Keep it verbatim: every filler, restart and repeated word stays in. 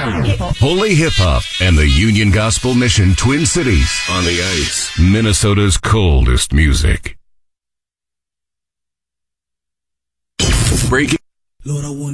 Holy Hip Hop and the Union Gospel Mission Twin Cities on the ice. Minnesota's coldest music. Breaking. Lord, I want